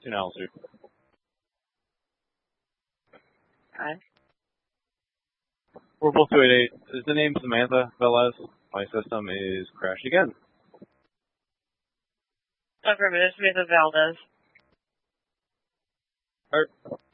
Tune altitude. Hi. We're both 288. Is the name Samantha Velez? My system is crashed again. Affirmative, Samantha Valdez. Alright.